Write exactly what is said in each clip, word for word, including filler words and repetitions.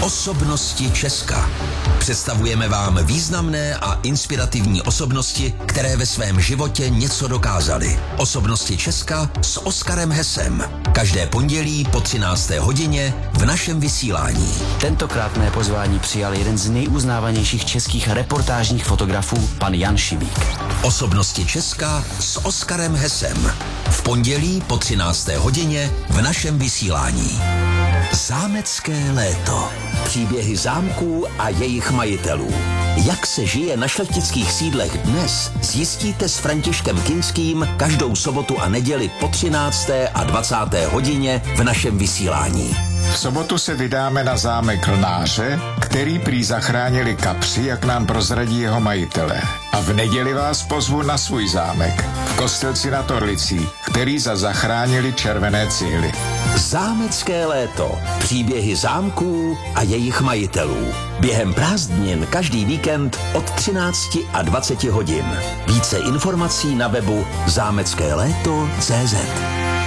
Osobnosti Česka. Představujeme vám významné a inspirativní osobnosti, které ve svém životě něco dokázaly. Osobnosti Česka s Oskarem Hesem. Každé pondělí po třinácté hodině v našem vysílání. Tentokrát mé pozvání přijal jeden z nejuznávanějších českých reportážních fotografů, pan Jan Šibík. Osobnosti Česka s Oskarem Hesem. V pondělí po třinácté hodině v našem vysílání. Zámecké léto. Příběhy zámků a jejich majitelů. Jak se žije na šlechtických sídlech dnes, zjistíte s Františkem Kinským každou sobotu a neděli po třinácté a dvacáté hodině v našem vysílání. V sobotu se vydáme na zámek Lnáře, který prý zachránili kapři, jak nám prozradí jeho majitele. A v neděli vás pozvu na svůj zámek v Kostelci nad Orlicí, který za zachránili červené cihly. Zámecké léto. Příběhy zámků a jejich majitelů. Během prázdnin každý víkend od třinácti a dvaceti hodin. Více informací na webu zámecké léto tečka cé zet.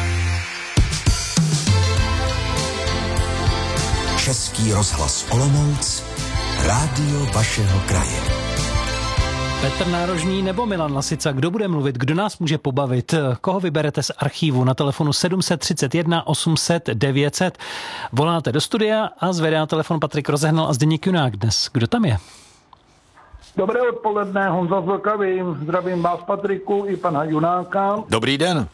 Český rozhlas Olomouc, rádio vašeho kraje. Petr Nárožný nebo Milan Lasica, kdo bude mluvit, kdo nás může pobavit, koho vyberete z archívu na telefonu sedm set třicet jedna osm set devět set. Voláte do studia a zvedá telefon Patrik Rozehnal a Zdeněk Junák dnes. Kdo tam je? Dobré odpoledne, Honza z Vlkavým. Zdravím vás, Patriku, i pana Junáka. Dobrý den.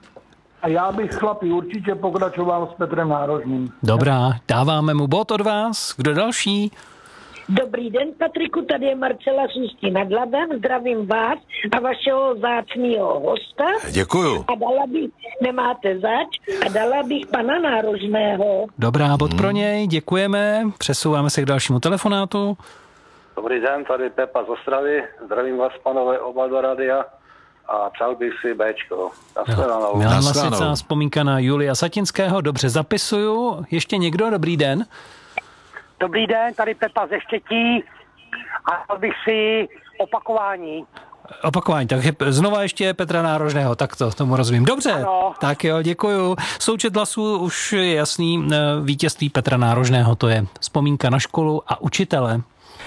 A já bych, chlapi, určitě pokračoval s Petrem Nárožným. Dobrá, dáváme mu bod od vás. Kdo další? Dobrý den, Patriku, tady je Marcela z Ústí nad Labem. Zdravím vás a vašeho vzácného hosta. Děkuju. A dala bych, nemáte zač, a dala bych pana Nárožného. Dobrá, bod hmm. pro něj, děkujeme. Přesouváme se k dalšímu telefonátu. Dobrý den, tady Pepa z Ostravy. Zdravím vás, panové, oba do radia. A přál bych si Béčko. Nashledanou. Milan Lasica, vzpomínka na Julia Satinského. Dobře, zapisuju. Ještě někdo? Dobrý den. Dobrý den, tady Pepa ze Štětí. A dal bych si opakování. Opakování, takže znova ještě Petra Nárožného, tak to tomu rozumím. Dobře, ano. Tak jo, děkuju. Součet hlasů už je jasný, vítězství Petra Nárožného, to je vzpomínka na školu a učitele.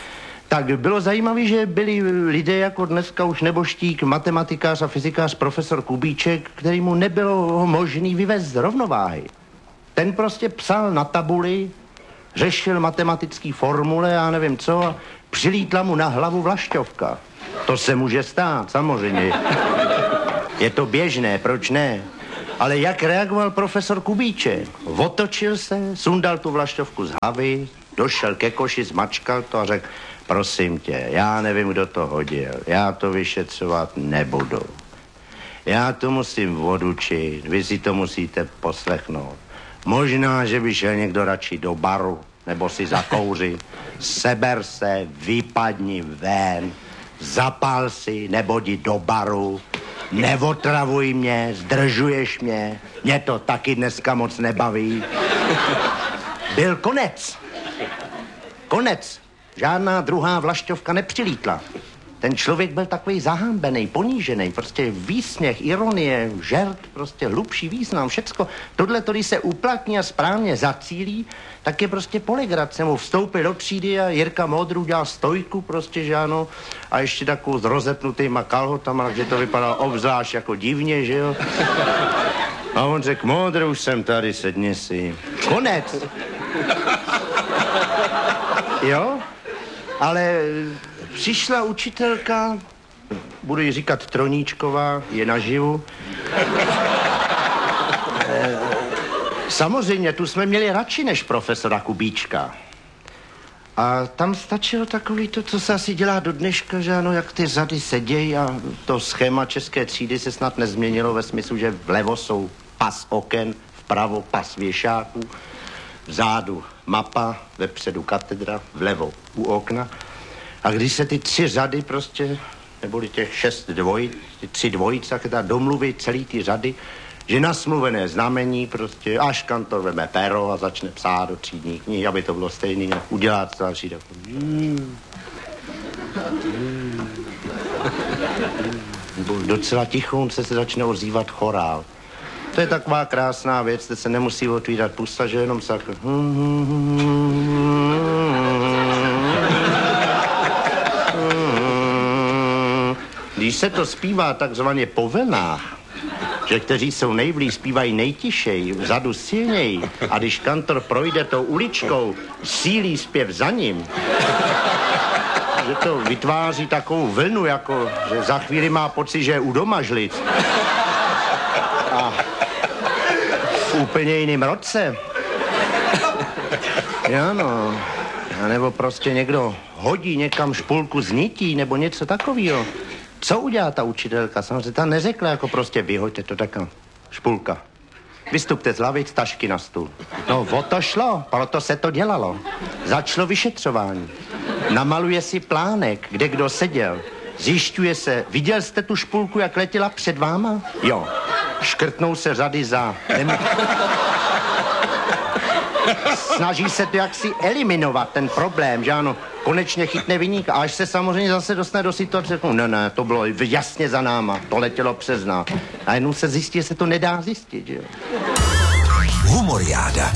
Tak bylo zajímavé, že byli lidé jako dneska už neboštík, matematikář a fyzikář profesor Kubíček, který mu nebylo možný vyvést z rovnováhy. Ten prostě psal na tabuli, řešil matematický formule, já nevím co, a přilítla mu na hlavu vlašťovka. To se může stát, samozřejmě. Je to běžné, proč ne? Ale jak reagoval profesor Kubíček? Otočil se, sundal tu vlašťovku z hlavy, došel ke koši, zmačkal to a řekl: prosím tě, já nevím, kdo to hodil, já to vyšetřovat nebudu. Já to musím odučit, vy si to musíte poslechnout. Možná, že by šel někdo radši do baru, nebo si zakouřit. Seber se, vypadni ven, zapál si, nebo jdi do baru, neotravuj mě, zdržuješ mě, mě to taky dneska moc nebaví. Byl konec. Konec. Žádná druhá vlašťovka nepřilítla. Ten člověk byl takový zahambený, ponížený, prostě výsměch, ironie, žert, prostě hlubší význam, všecko. Tohle, když se uplatní a správně zacílí, tak je prostě poligrace. Mu vstoupil do třídy a Jirka Modrů dělal stojku, prostě, že ano, a ještě takovou s rozepnutýma kalhotama, takže to vypadalo obzvlášť jako divně, že jo. A on řekl: Modrů, už jsem tady, sedni si. Konec. Jo? Ale přišla učitelka, budu jí říkat Troníčková, je naživu. Samozřejmě, tu jsme měli radši než profesora Kubíčka. A tam stačilo takový to, co se asi dělá do dneška, že ano, jak ty řady sedějí, a to schéma české třídy se snad nezměnilo ve smyslu, že vlevo jsou pas oken, vpravo pas věšáků, vzadu mapa, vepředu katedra, vlevo u okna. A když se ty tři řady prostě, neboli těch šest dvojic, ty tři dvojice, tak teda domluví celý ty řady, že na smluvené znamení prostě, až kantor veme péro a začne psát do třídní knihy, aby to bylo stejný, udělá to další takový. Hmm. Hmm. Docela tichonce se začne ozývat chorál. To je taková krásná věc, kde se nemusí otvírat pusta, že jenom se takhle... se to zpívá takzvaně po vlnách, že kteří jsou nejblíž, zpívají nejtišej, vzadu silněji, a když kantor projde tou uličkou, sílí zpěv za ním, že to vytváří takovou vlnu, jako, že za chvíli má pocit, že je u domažlic. A v úplně jiným roce. Jo, no. A nebo prostě někdo hodí někam špulku z nití, nebo něco takového. Co udělá ta učitelka? Samozřejmě ta neřekla jako prostě vyhoďte to taká špulka. Vystupte z lavic, tašky na stůl. No, o to šlo, proto se to dělalo. Začalo vyšetřování. Namaluje si plánek, kde kdo seděl. Zjišťuje se, viděl jste tu špulku, jak letěla před váma? Jo. Škrtnou se řady za... Nem... Snaží se to jaksi eliminovat, ten problém, že ano, konečně chytne viníka. A až se samozřejmě zase dostane do situace, řeknou, ne, ne, to bylo jasně za náma, to letělo přes nás. A jenom se zjistí, že se to nedá zjistit, že jo. Humoriáda.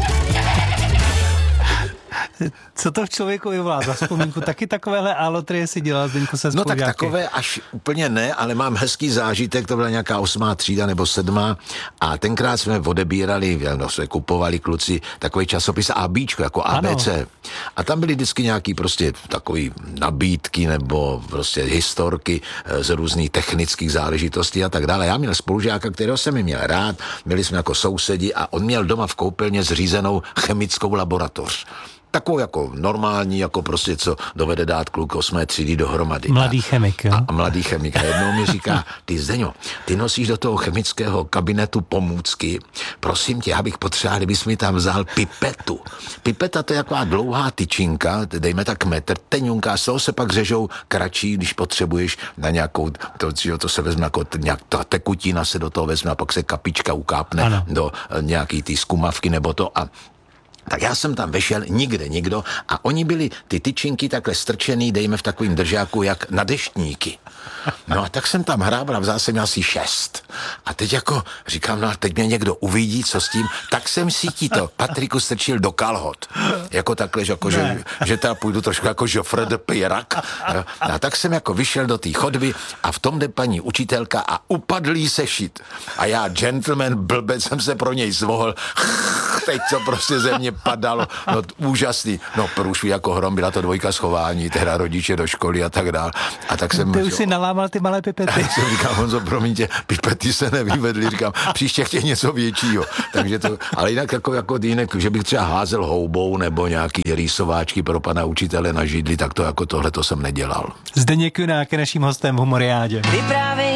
Co to v člověku vyvolá za vzpomínku? Taky takovéhle alotrie si dělal, Zdeňku, se No tak spolužáky? takové až úplně ne, ale mám hezký zážitek, to byla nějaká osmá třída nebo sedmá a tenkrát jsme odebírali, no, jsme kupovali kluci takový časopis ABčko, jako A B C. Ano. A tam byly vždycky nějaký prostě takový nabídky nebo prostě historky z různých technických záležitostí a tak dále. Já měl spolužáka, kterého jsem měl rád, byli jsme jako sousedi a on měl doma v koupelně zřízenou chemickou laboratoř. Takovou jako normální, jako prostě, co dovede dát kluk osmé třídy dohromady. Mladý chemik, jo? A, a mladý chemik. A jednou mi říká, ty Zdeňo, ty nosíš do toho chemického kabinetu pomůcky, prosím tě, já bych potřeboval, kdybys mi tam vzal pipetu. Pipeta to je taková dlouhá tyčinka, dejme tak metr, teňunka, z toho se pak řežou kratší, když potřebuješ na nějakou, to, to se vezme jako nějak, ta tekutina se do toho vezme a pak se kapička ukápne ano. do nějaký ty skumavky nebo to a tak já jsem tam vešel, nikde nikdo a oni byli ty tyčinky takhle strčený, dejme v takovým držáku, jak na deštníky. No a tak jsem tam hrával a vzal jsem asi šest. A teď jako říkám, no a teď mě někdo uvidí, co s tím, tak jsem si ti to, Patriku, strčil do kalhot. Jako takhle, že, jako, že, že teda půjdu trošku jako Joffre de Pirac. A tak jsem jako vyšel do té chodby a v tom jde paní učitelka a upadlý sešit. A já, gentleman, blbec, jsem se pro něj zvohl. Teď co prostě ze mě padalo, no úžasný, no průšví jako hrom, byla to dvojka schování, tehda rodiče do školy a tak dál. A tak jsem... Ty už si nalámal ty malé pipety. Já jsem říkal, Honzo, promiňte, pipety se nevyvedly, říkám, příště chtěj něco většího. Takže to, ale jinak jako, jako jinak, že bych třeba házel houbou nebo nějaký rýsováčky pro pana učitele na židli, tak to jako tohle to jsem nedělal. Zdeněk Junák je naším hostem v Humoriádě.